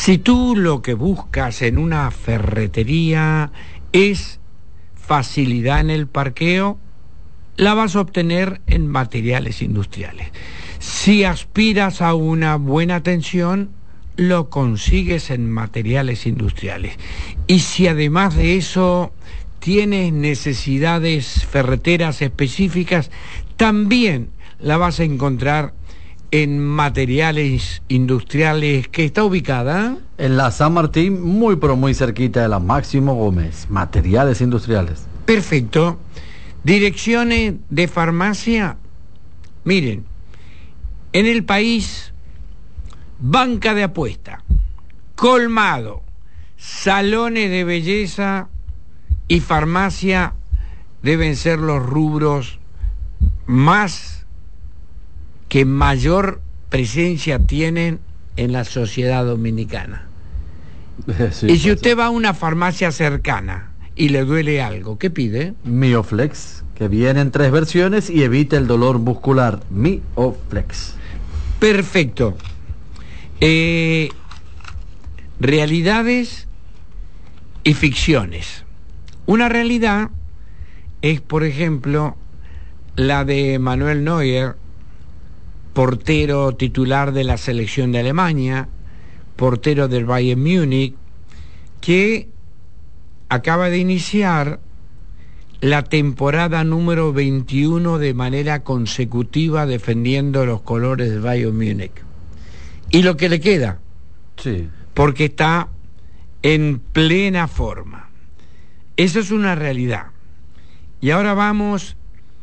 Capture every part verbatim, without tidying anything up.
Si tú lo que buscas en una ferretería es facilidad en el parqueo, la vas a obtener en Materiales Industriales. Si aspiras a una buena atención, lo consigues en Materiales Industriales. Y si además de eso tienes necesidades ferreteras específicas, también la vas a encontrar en Materiales Industriales, que está ubicada en la San Martín, muy pero muy cerquita de la Máximo Gómez. Materiales Industriales. Perfecto. Direcciones de farmacia. Miren, en el país, banca de apuesta, colmado, salones de belleza y farmacia deben ser los rubros más que mayor presencia tienen en la sociedad dominicana. Sí, y si pues, usted va a una farmacia cercana y le duele algo, ¿qué pide? Mioflex, que viene en tres versiones y evita el dolor muscular. Mioflex. Perfecto. Eh, realidades y ficciones. Una realidad es, por ejemplo, la de Manuel Neuer, portero titular de la selección de Alemania, portero del Bayern Múnich, que acaba de iniciar la temporada número veintiuno de manera consecutiva defendiendo los colores del Bayern Múnich. Y lo que le queda, sí, porque está en plena forma. Eso es una realidad. Y ahora vamos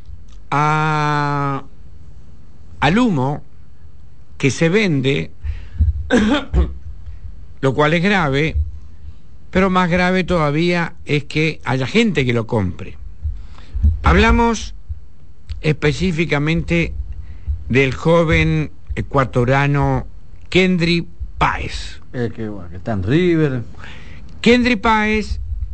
a al humo que se vende, lo cual es grave, pero más grave todavía es que haya gente que lo compre. Hablamos específicamente del joven ecuatoriano Kendry Páez. Eh, que, bueno, que está en River. Kendry Páez,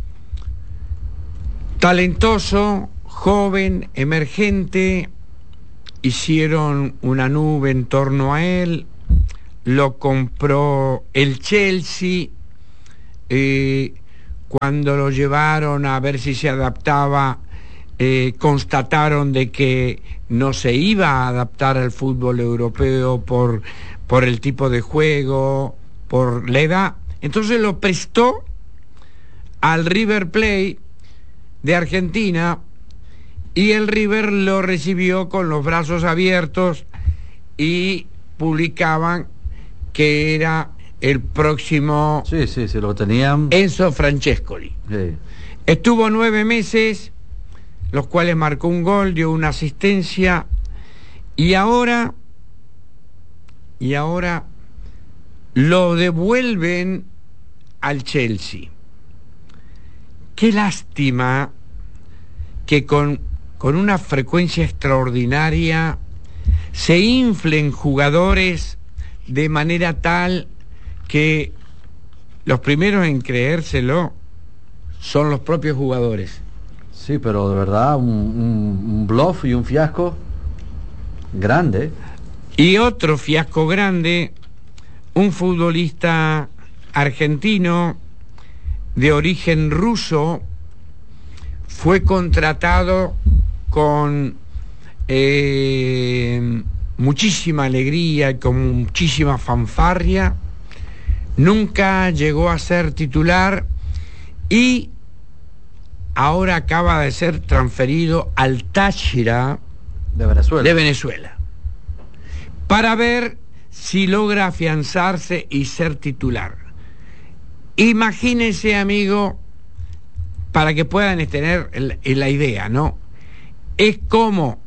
talentoso, joven, emergente. Hicieron una nube en torno a él, lo compró el Chelsea, eh, cuando lo llevaron a ver si se adaptaba, eh, constataron de que no se iba a adaptar al fútbol europeo por, por el tipo de juego, por la edad. Entonces lo prestó al River Plate de Argentina, y el River lo recibió con los brazos abiertos y publicaban que era el próximo sí, sí, sí, lo tenían Enzo Francescoli. Sí. Estuvo nueve meses, los cuales marcó un gol, dio una asistencia, y ahora, y ahora lo devuelven al Chelsea. Qué lástima que con con una frecuencia extraordinaria se inflen jugadores de manera tal que los primeros en creérselo son los propios jugadores. Sí, pero de verdad un, un, un bluff y un fiasco grande. Y otro fiasco grande, un futbolista argentino de origen ruso fue contratado con eh, muchísima alegría y con muchísima fanfarria. Nunca llegó a ser titular y ahora acaba de ser transferido al Táchira de Venezuela. de Venezuela para ver si logra afianzarse y ser titular. Imagínense, amigo, para que puedan tener la idea, ¿no? Es como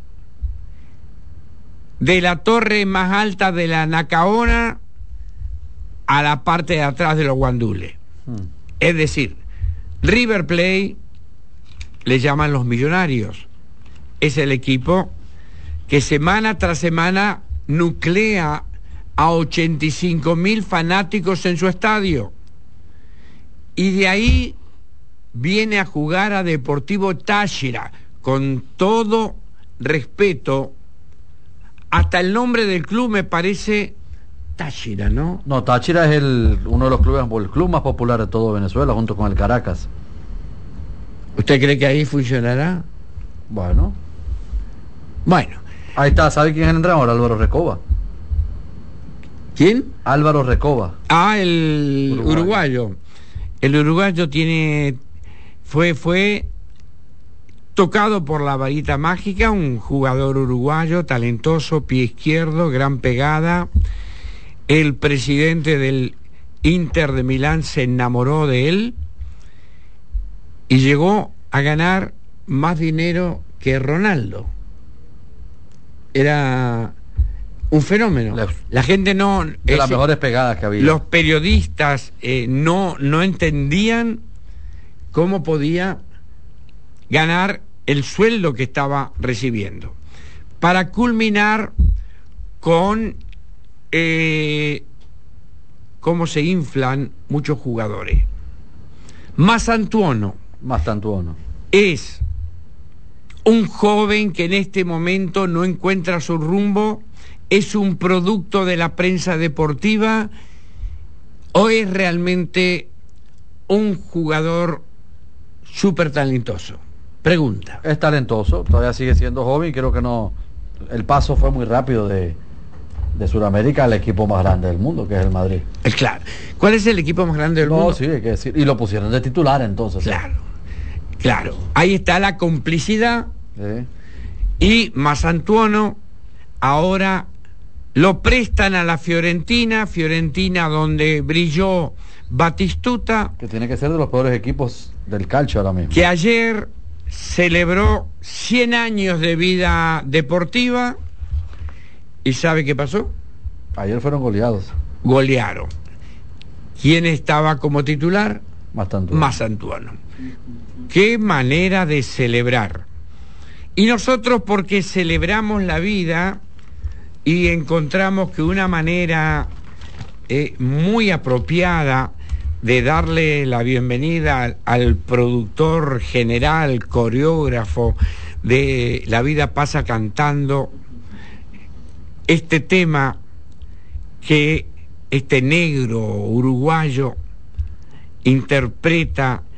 de la torre más alta de la Nacaona a la parte de atrás de los guandules. Hmm. Es decir, River Plate le llaman los millonarios. Es el equipo que semana tras semana nuclea a ochenta y cinco mil fanáticos en su estadio. Y de ahí viene a jugar a Deportivo Táchira, con todo respeto. Hasta el nombre del club me parece Táchira, ¿no? No, Táchira es el, uno de los clubes, el club más popular de todo Venezuela, junto con el Caracas. ¿Usted cree que ahí funcionará? Bueno. Bueno. Ahí está, ¿sabe quién es el entrenador? Álvaro Recoba. ¿Quién? Álvaro Recoba. Ah, el uruguayo. uruguayo. El uruguayo tiene... Fue, fue tocado por la varita mágica, un jugador uruguayo, talentoso, pie izquierdo, gran pegada. El presidente del Inter de Milán se enamoró de él y llegó a ganar más dinero que Ronaldo. Era un fenómeno. Le, la gente no... De ese, las mejores pegadas que había. Los periodistas eh, no, no entendían cómo podía ganar el sueldo que estaba recibiendo. Para culminar con eh, cómo se inflan muchos jugadores. Masantuono. Masantuono. Es un joven que en este momento no encuentra su rumbo, es un producto de la prensa deportiva o es realmente un jugador súper talentoso. Pregunta. Es talentoso, todavía sigue siendo joven, creo que no, el paso fue muy rápido de, de Sudamérica al equipo más grande del mundo, que es el Madrid. Es claro. ¿Cuál es el equipo más grande del no, mundo? Sí, hay que decir, y lo pusieron de titular entonces. Claro, claro. Ahí está la complicidad. Sí. Y Masantuono ahora lo prestan a la Fiorentina, Fiorentina donde brilló Batistuta, que tiene que ser de los peores equipos del calcio ahora mismo, que ayer celebró cien años de vida deportiva. ¿Y sabe qué pasó? Ayer fueron goleados. Golearon. ¿Quién estaba como titular? Masantuono. Masantuono. Qué manera de celebrar. Y nosotros, porque celebramos la vida y encontramos que una manera eh, muy apropiada de darle la bienvenida al, al productor general, coreógrafo de La Vida Pasa Cantando, este tema que este negro uruguayo interpreta